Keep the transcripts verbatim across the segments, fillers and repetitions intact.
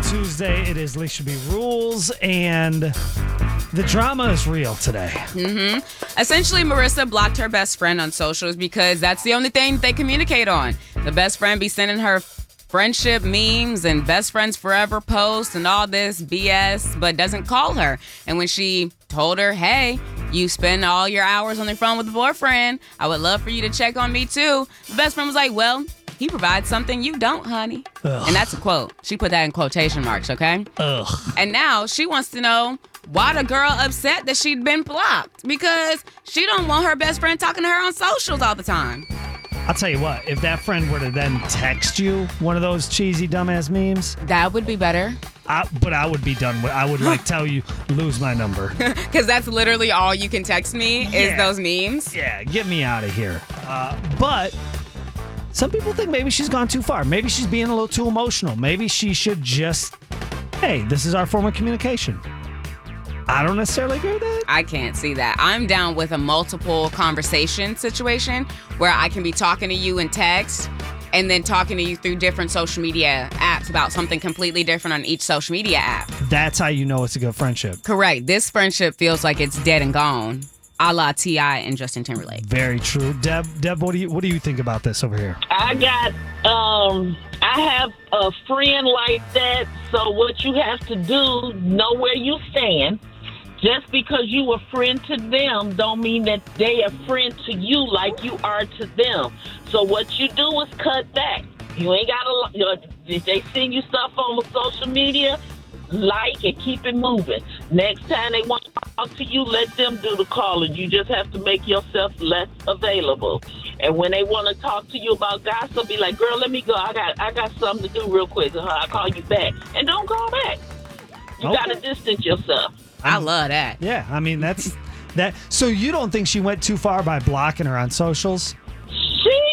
Tuesday. It is Leisha B. Rules, and the drama is real today. Mm-hmm. Essentially, Marissa blocked her best friend on socials because that's the only thing they communicate on. The best friend be sending her friendship memes and best friends forever posts and all this B S, but doesn't call her. And when she told her, hey, you spend all your hours on the phone with the boyfriend, I would love for you to check on me too. The best friend was like, well, he provides something you don't, honey. Ugh. And that's a quote. She put that in quotation marks, okay? Ugh. And now she wants to know why the girl upset that she'd been blocked, because she don't want her best friend talking to her on socials all the time. I'll tell you what, if that friend were to then text you one of those cheesy dumbass memes, That would be better. I, but I would be done with. I would like tell you, lose my number. Because that's literally all you can text me is Yeah. those memes. Yeah, get me out of here. Uh, but some people think maybe she's gone too far. Maybe she's being a little too emotional. Maybe she should just, hey, this is our form of communication. I don't necessarily agree with that. I can't see that. I'm down with a multiple conversation situation where I can be talking to you in text and then talking to you through different social media apps about something completely different on each social media app. That's how you know it's a good friendship. Correct. This friendship feels like it's dead and gone, a la T I and Justin Timberlake. Very true. Deb, Deb, what do you what do you think about this over here? I got, um, I have a friend like that, so what you have to do, know where you stand. Just because you a friend to them don't mean that they a friend to you like you are to them. So what you do is cut back. You ain't got to, you know, if they send you stuff on social media, like and keep it moving. Next time they want to talk to you, let them do the calling. You just have to make yourself less available. And when they want to talk to you about gossip, be like, girl, let me go. I got I got something to do real quick. I'll call you back. And don't call back. You Okay. got to distance yourself. I love that. Yeah, I mean that's that. So you don't think she went too far by blocking her on socials? She,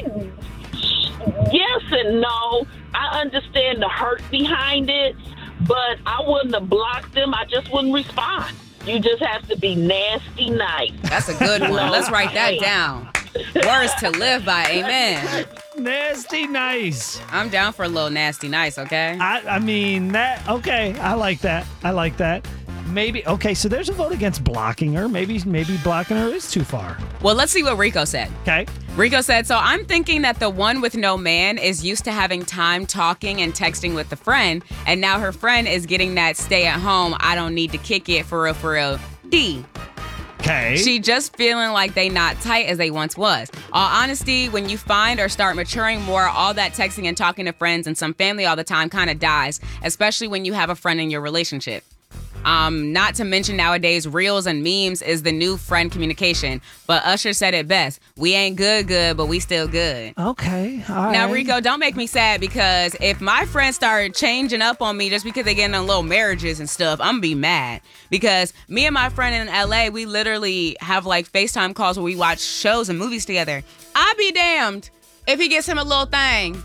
yes and no. I understand the hurt behind it, but I wouldn't have blocked them. I just wouldn't respond. You just have to be nasty nice. That's a good one. Let's write that down. Words to live by. Amen. Nasty nice. I'm down for a little nasty nice, okay? I, I mean that. Okay, I like that. I like that. Maybe okay. So there's a vote against blocking her. Maybe maybe blocking her is too far. Well, let's see what Rico said. Okay. Rico said, so I'm thinking that the one with no man is used to having time talking and texting with the friend, and now her friend is getting that stay at home, I don't need to kick it for real, for real. D. Okay. She just feeling like they not tight as they once was. All honesty, when you find or start maturing more, all that texting and talking to friends and some family all the time kind of dies, especially when you have a friend in your relationship. Um, not to mention nowadays, reels and memes is the new friend communication. But Usher said it best. We ain't good, good, but we still good. Okay. All Now, right. Rico, don't make me sad, because if my friends started changing up on me just because they getting on little marriages and stuff, I'm gonna be mad. Because me and my friend in L A, we literally have like FaceTime calls where we watch shows and movies together. I'd be damned if he gets him a little thing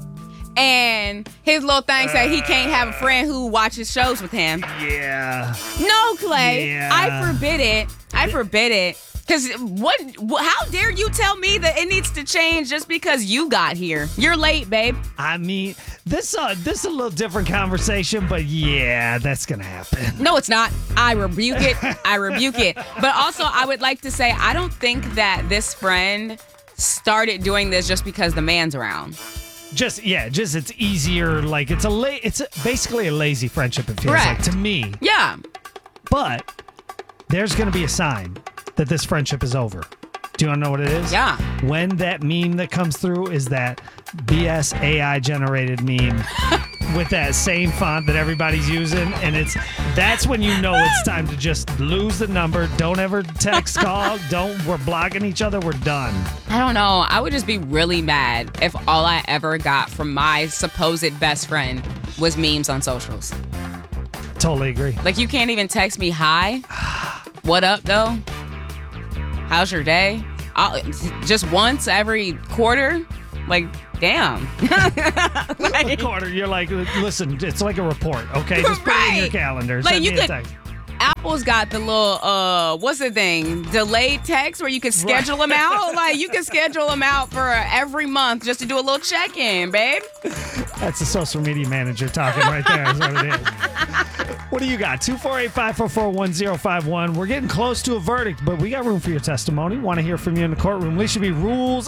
and his little thing say he can't have a friend who watches shows with him. Yeah. No, Clay. Yeah. I forbid it. I forbid it. Because what, what? How dare you tell me that it needs to change just because you got here? You're late, babe. I mean, this uh, this is a little different conversation, but yeah, that's gonna happen. No, it's not. I rebuke it. I rebuke it. But also, I would like to say, I don't think that this friend started doing this just because the man's around. Just yeah, just it's easier. Like it's a la- it's a, basically a lazy friendship. It feels Correct. like to me. Yeah. But there's gonna be a sign that this friendship is over. Do you want to know what it is? Yeah. When that meme that comes through is that B S A I generated meme with that same font that everybody's using, and it's that's when you know it's time to just lose the number. Don't ever text, call. Don't. We're blocking each other. We're done. I don't know. I would just be really mad if all I ever got from my supposed best friend was memes on socials. Totally agree. Like, you can't even text me, hi, what up, though? How's your day? I'll, just once every quarter? Like, damn. Like, quarter, you're like, listen, it's like a report, okay? Just put it in your Right. calendar. Like, Send you me a could- text. Apple's got the little, uh, what's the thing? Delayed text where you can schedule them out. Like, you can schedule them out for every month just to do a little check-in, babe. That's the social media manager talking right there. Is what it is. What do you got? two four eight, five four four, one zero five one. We're getting close to a verdict, but we got room for your testimony. Want to hear from you in the courtroom. There should be rules